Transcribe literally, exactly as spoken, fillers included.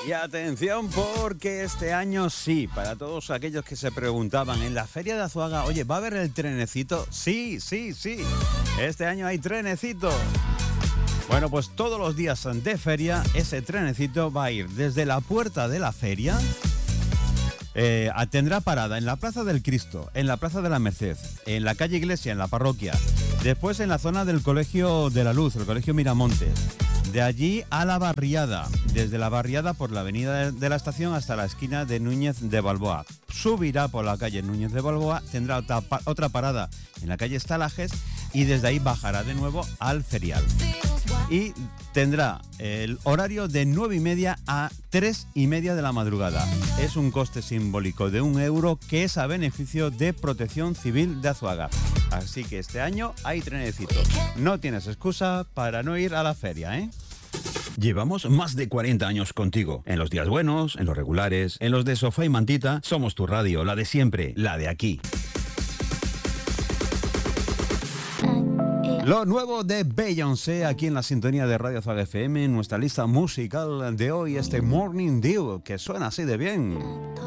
Y atención, porque este año sí, para todos aquellos que se preguntaban, en la Feria de Azuaga, oye, ¿va a haber el trenecito? Sí, sí, sí, este año hay trenecito. Bueno, pues todos los días de feria, ese trenecito va a ir desde la puerta de la feria, eh, tendrá parada en la Plaza del Cristo, en la Plaza de la Merced, en la calle Iglesia, en la parroquia, después en la zona del Colegio de la Luz, el Colegio Miramontes. De allí a la barriada, desde la barriada por la avenida de la Estación hasta la esquina de Núñez de Balboa. Subirá por la calle Núñez de Balboa, tendrá otra, otra parada en la calle Estalajes y desde ahí bajará de nuevo al ferial. Y tendrá el horario de nueve y media a tres y media de la madrugada. Es un coste simbólico de un euro que es a beneficio de Protección Civil de Azuaga. Así que este año hay trenecito. No tienes excusa para no ir a la feria, ¿eh? Llevamos más de cuarenta años contigo. En los días buenos, en los regulares, en los de sofá y mantita, somos tu radio, la de siempre, la de aquí. Lo nuevo de Beyoncé aquí en la sintonía de Radio Azuaga F M, en nuestra lista musical de hoy, este Morning Dew, que suena así de bien.